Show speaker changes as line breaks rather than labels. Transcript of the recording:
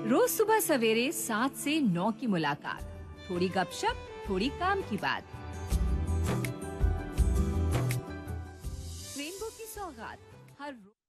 रोज सुबह सवेरे 7 से 9 की मुलाकात, थोड़ी गपशप, थोड़ी काम की बात। रेनबो की सौगात हर